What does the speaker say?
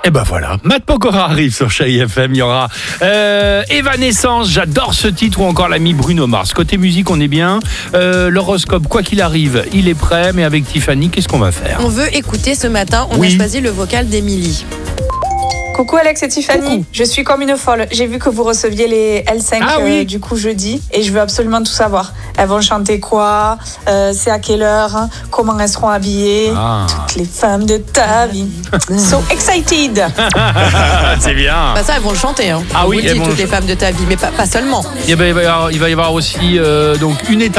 Et ben voilà, Matt Pokora arrive sur Chérie FM. Il y aura Evanescence, j'adore ce titre, ou encore l'ami Bruno Mars. Côté musique, on est bien. L'horoscope, quoi qu'il arrive, il est prêt. Mais avec Tiffany, qu'est-ce qu'on va faire? On veut écouter ce matin, on a choisi le vocal d'Émilie. Coucou Alex et Tiffany, Coucou. Je suis comme une folle. J'ai vu que vous receviez les L5 du coup jeudi et je veux absolument tout savoir. Elles vont chanter quoi, c'est à quelle heure, comment elles seront habillées. Toutes les femmes de ta vie. So excited. C'est bien. Bah ça, elles vont le chanter. Hein. Ah oui, On vous le dit, elles vont toutes le les femmes de ta vie, mais pas seulement. Et ben, il va y avoir aussi donc une étape.